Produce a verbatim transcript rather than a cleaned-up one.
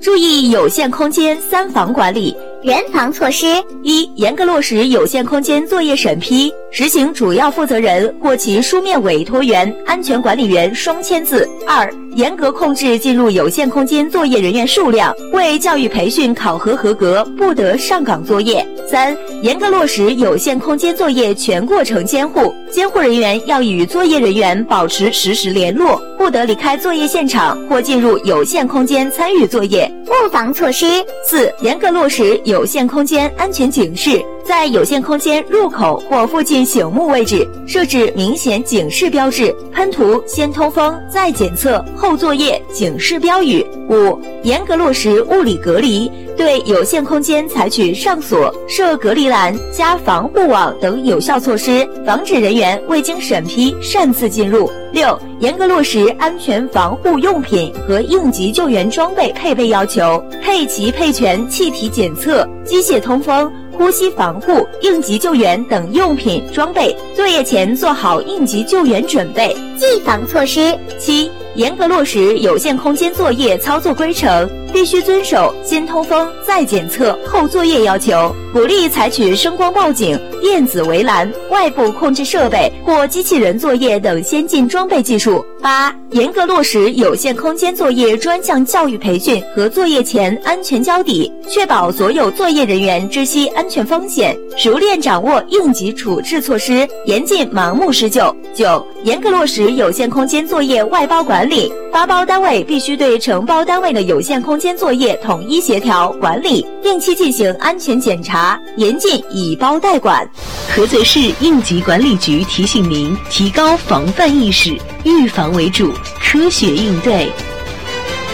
注意有限空间三防管理。 人防措施： 一、严格落实有限空间作业审批，实行主要负责人或其书面委托员、安全管理员双签字。二、严格控制进入有限空间作业人员数量，为教育培训考核合格，不得上岗作业。三、严格落实有限空间作业全过程监护，监护人员要与作业人员保持实时联络，不得离开作业现场或进入有限空间参与作业。 物防措施： 四、严格落实有限空间安全警示，在有限空间入口或附近醒目位置设置明显警示标志，喷涂先通风再检测后作业警示标语。五、严格落实物理隔离，对有限空间采取上锁、设隔离栏、加防护网等有效措施，防止人员未经审批擅自进入。六、严格落实安全防护用品和应急救援装备配备要求，配齐配全气体检测、机械通风、呼吸防护、应急救援等用品装备，作业前做好应急救援准备。 技防措施： 七、严格落实有限空间作业操作规程，必须遵守先通风再检测后作业要求，鼓励采取声光报警、电子围栏、外部控制设备或机器人作业等先进装备技术。八、严格落实有限空间作业专项教育培训和作业前安全交底，确保所有作业人员知悉安全风险，熟练掌握应急处置措施，严禁盲目施救。九、严格落实有限空间作业外包管理，发包单位必须对承包单位的有限空间作业统一协调管理，定期进行安全检查，严禁以包代管。 菏泽市应急管理局提醒您，提高防范意识，预防为主，科学应对。